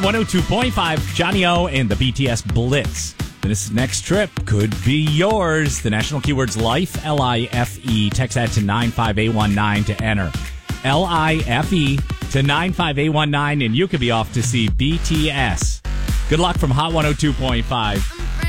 Hot 102.5, Johnny O and the BTS Blitz. This next trip could be yours. The national keyword's life, L-I-F-E. Text that to 95819 to enter. L-I-F-E to 95819, and you could be off to see BTS. Good luck from Hot 102.5.